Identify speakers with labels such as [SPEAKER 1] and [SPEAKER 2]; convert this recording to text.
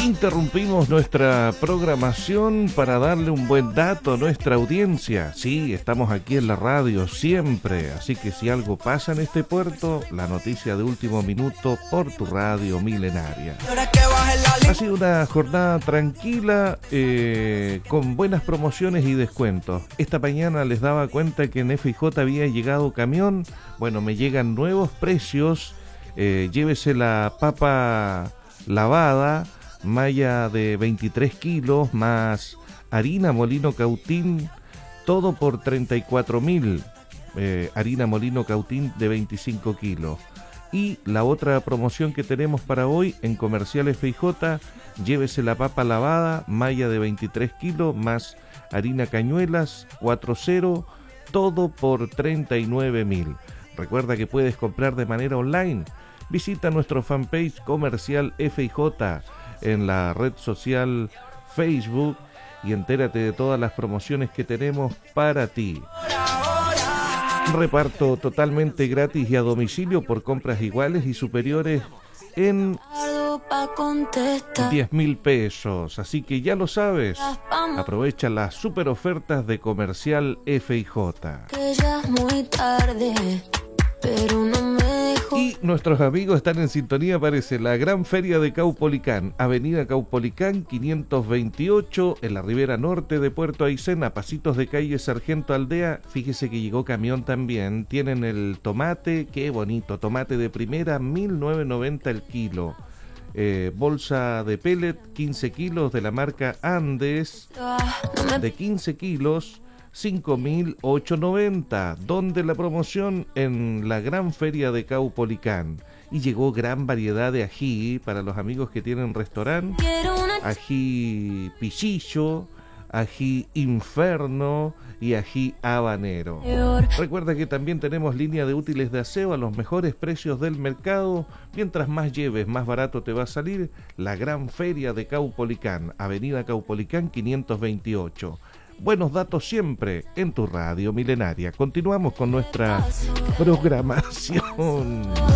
[SPEAKER 1] Interrumpimos nuestra programación para darle un buen dato a nuestra audiencia. Sí, estamos aquí en la radio siempre, así que si algo pasa en este puerto, la noticia de último minuto por tu radio milenaria. Ha sido una jornada tranquila, con buenas promociones y descuentos. Esta mañana les daba cuenta que en FJ había llegado camión. Bueno, me llegan nuevos precios. Llévese la papa lavada, malla de 23 kilos, más harina Molino Cautín, todo por 34.000. Harina Molino Cautín de 25 kilos. Y la otra promoción que tenemos para hoy en Comercial FJ, llévese la papa lavada, malla de 23 kilos, más harina Cañuelas 4.0, todo por 39.000. Recuerda que puedes comprar de manera online. Visita nuestro fanpage Comercial FJ en la red social Facebook y entérate de todas las promociones que tenemos para ti. Reparto totalmente gratis y a domicilio por compras iguales y superiores en 10.000 pesos. Así que ya lo sabes, aprovecha las super ofertas de Comercial FJ.
[SPEAKER 2] Que ya es muy tarde, pero no me dejo.
[SPEAKER 1] Y nuestros amigos están en sintonía, parece, la Gran Feria de Caupolicán, Avenida Caupolicán 528, en la ribera norte de Puerto Aysén, a pasitos de calle Sargento Aldea. Fíjese que llegó camión también. Tienen el tomate, qué bonito, tomate de primera, 1.990 el kilo. Bolsa de pellet, 15 kilos de la marca Andes, de 15 kilos, 5.890, donde la promoción en la Gran Feria de Caupolicán. Y llegó gran variedad de ají para los amigos que tienen restaurante, ají pichillo, ají inferno y ají habanero. Recuerda que también tenemos línea de útiles de aseo a los mejores precios del mercado. Mientras más lleves, más barato te va a salir. La Gran Feria de Caupolicán, Avenida Caupolicán 528. Buenos datos siempre en tu radio milenaria. Continuamos con nuestra programación.